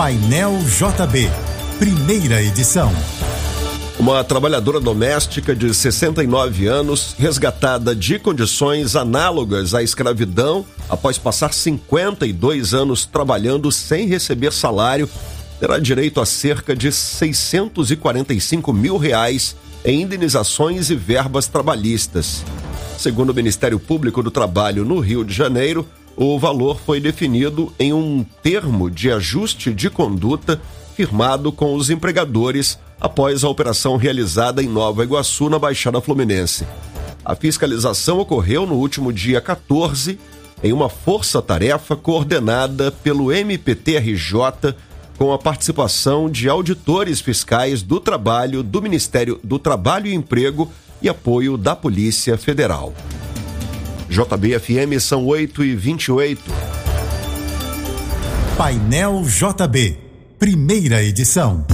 Painel JB, primeira edição. Uma trabalhadora doméstica de 69 anos, resgatada de condições análogas à escravidão, após passar 52 anos trabalhando sem receber salário, terá direito a cerca de R$645 mil em indenizações e verbas trabalhistas. Segundo o Ministério Público do Trabalho no Rio de Janeiro, o valor foi definido em um termo de ajuste de conduta firmado com os empregadores após a operação realizada em Nova Iguaçu, na Baixada Fluminense. A fiscalização ocorreu no último dia 14, em uma força-tarefa coordenada pelo MPTRJ, com a participação de auditores fiscais do trabalho do Ministério do Trabalho e Emprego e apoio da Polícia Federal. JB-FM são 8h28. Painel JB, primeira edição.